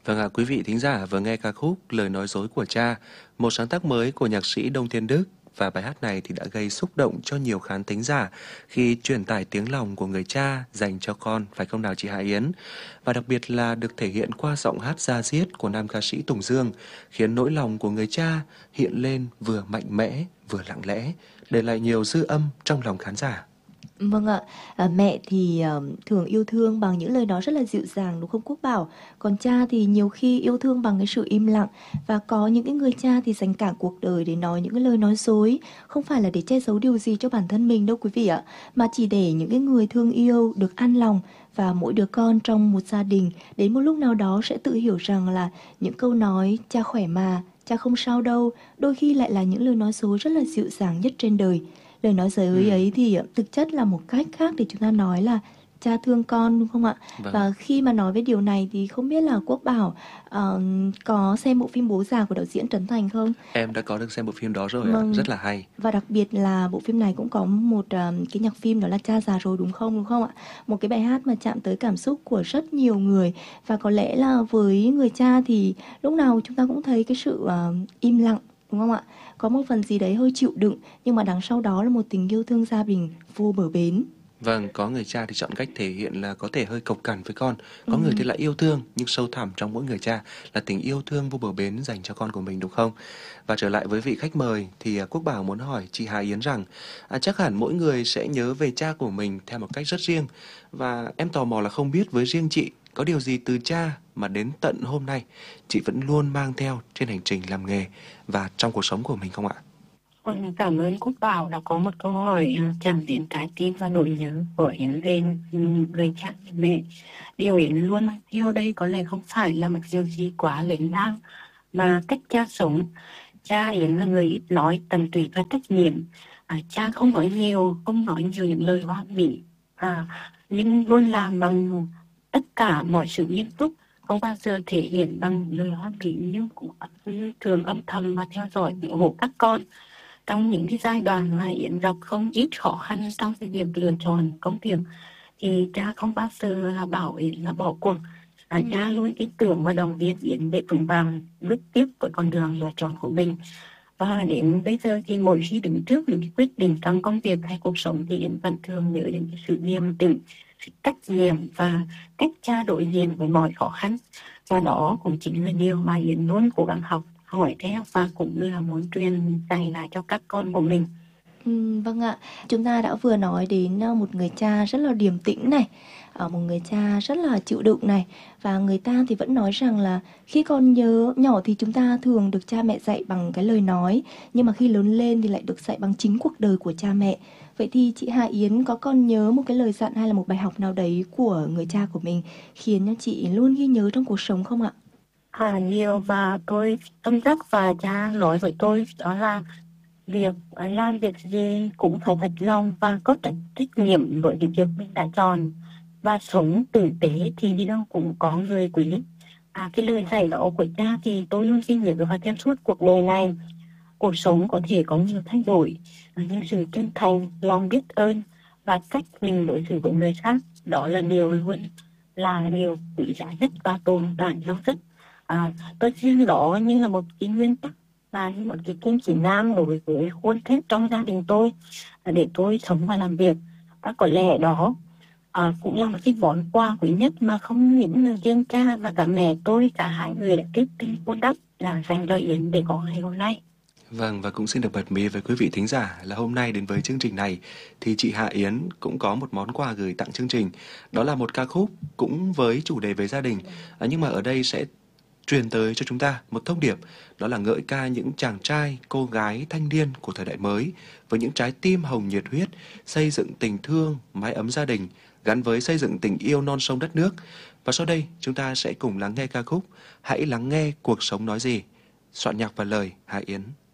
Vâng ạ, quý vị thính giả vừa nghe ca khúc Lời nói dối của cha, một sáng tác mới của nhạc sĩ Đông Thiên Đức. Và bài hát này thì đã gây xúc động cho nhiều khán thính giả khi truyền tải tiếng lòng của người cha dành cho con, phải không nào chị Hà Yến? Và đặc biệt là được thể hiện qua giọng hát da diết của nam ca sĩ Tùng Dương, khiến nỗi lòng của người cha hiện lên vừa mạnh mẽ vừa lặng lẽ, để lại nhiều dư âm trong lòng khán giả. Vâng ạ, mẹ thì thường yêu thương bằng những lời nói rất là dịu dàng đúng không Quốc Bảo? Còn cha thì nhiều khi yêu thương bằng cái sự im lặng, và có những cái người cha thì dành cả cuộc đời để nói những cái lời nói dối, không phải là để che giấu điều gì cho bản thân mình đâu quý vị ạ, mà chỉ để những cái người thương yêu được an lòng. Và mỗi đứa con trong một gia đình đến một lúc nào đó sẽ tự hiểu rằng là những câu nói cha khỏe mà, cha không sao đâu, đôi khi lại là những lời nói dối rất là dịu dàng nhất trên đời. Lời nói dối ấy thì thực chất là một cách khác để chúng ta nói là cha thương con đúng không ạ? Vâng. Và khi mà nói về điều này thì không biết là Quốc Bảo có xem bộ phim Bố Già của đạo diễn Trấn Thành không? Em đã có được xem bộ phim đó rồi ạ, Vâng. rất là hay. Và đặc biệt là bộ phim này cũng có một cái nhạc phim đó là Cha già rồi đúng không ạ? Một cái bài hát mà chạm tới cảm xúc của rất nhiều người, và có lẽ là với người cha thì lúc nào chúng ta cũng thấy cái sự im lặng đúng không ạ? Có một phần gì đấy hơi chịu đựng, nhưng mà đằng sau đó là một tình yêu thương gia đình vô bờ bến. Vâng, có người cha thì chọn cách thể hiện là có thể hơi cộc cằn với con, có người thì Ừm. lại yêu thương, nhưng sâu thẳm trong mỗi người cha là tình yêu thương vô bờ bến dành cho con của mình đúng không? Và trở lại với vị khách mời thì Quốc Bảo muốn hỏi chị Hà Yến rằng chắc hẳn mỗi người sẽ nhớ về cha của mình theo một cách rất riêng, và em tò mò là không biết với riêng chị có điều gì từ cha mà đến tận hôm nay chị vẫn luôn mang theo trên hành trình làm nghề và trong cuộc sống của mình không ạ? Cảm ơn Quốc Bảo đã có một câu hỏi chạm đến trái tim và nỗi nhớ của Yến về người cha mẹ. Điều Yến luôn mang theo đây có lẽ không phải là một điều gì quá lớn lao, mà cách cha sống. Cha Yến là người ít nói, tận tụy và trách nhiệm. Cha không nói nhiều, không nói nhiều những lời hoa mỹ, nhưng luôn làm bằng tất cả mọi sự nghiêm túc, không bao giờ thể hiện bằng lời hoa mỹ, nhưng cũng thường âm thầm và theo dõi ủng hộ các con trong những cái giai đoạn mà Yến gặp không ít khó khăn trong cái việc lựa chọn công việc. Thì cha không bao giờ là bảo Yến là bỏ cuộc. Cha luôn tin tưởng và động viên Yến để vững vàng bước tiếp với con đường lựa chọn của mình. Và đến bây giờ thì mỗi khi đứng trước những cái quyết định trong công việc hay cuộc sống thì Yến vẫn thường nhớ đến cái sự điềm tĩnh, sự trách nhiệm và cách cha đối diện với mọi khó khăn. Và đó cũng chính là điều mà Yến luôn cố gắng học hỏi theo và cũng như là muốn truyền dạy lại cho các con của mình. Vâng ạ, chúng ta đã vừa nói đến một người cha rất là điềm tĩnh này, một người cha rất là chịu đựng này, và người ta thì vẫn nói rằng là khi còn nhớ nhỏ thì chúng ta thường được cha mẹ dạy bằng cái lời nói, nhưng mà khi lớn lên thì lại được dạy bằng chính cuộc đời của cha mẹ. Vậy thì chị Hà Yến có còn nhớ một cái lời dặn hay là một bài học nào đấy của người cha của mình khiến cho chị luôn ghi nhớ trong cuộc sống không ạ? Nhiều, và tôi tâm đắc và cha nói với tôi đó là việc làm việc gì cũng phải thật lòng và có trách nhiệm với cái việc mình đã chọn, và sống tử tế thì đi đâu cũng có người quý. Cái lời dạy đó của cha thì tôi luôn ghi nhớ và theo suốt cuộc đời này. Cuộc sống có thể có nhiều thay đổi, nhưng sự chân thành, lòng biết ơn và cách mình đối xử với người khác, đó là điều quý giá nhất và tồn tại lâu rất. Tôi xem đó như là một cái nguyên tắc và như một cái kim chỉ nam đối với khuôn phép trong gia đình tôi, để tôi sống và làm việc. Và có lẽ đó cũng là một cái món quà quý nhất mà không những là riêng cha và cả mẹ tôi, cả hai người đã kết tinh vun đắp là dành cho Yến để có ngày hôm nay. Vâng, và cũng xin được bật mí với quý vị thính giả là hôm nay đến với chương trình này thì chị Hạ Yến cũng có một món quà gửi tặng chương trình. Đó là một ca khúc cũng với chủ đề về gia đình, nhưng mà ở đây sẽ truyền tới cho chúng ta một thông điệp, đó là ngợi ca những chàng trai, cô gái, thanh niên của thời đại mới với những trái tim hồng nhiệt huyết, xây dựng tình thương, mái ấm gia đình gắn với xây dựng tình yêu non sông đất nước. Và sau đây chúng ta sẽ cùng lắng nghe ca khúc Hãy lắng nghe cuộc sống nói gì. Soạn nhạc và lời Hạ Yến.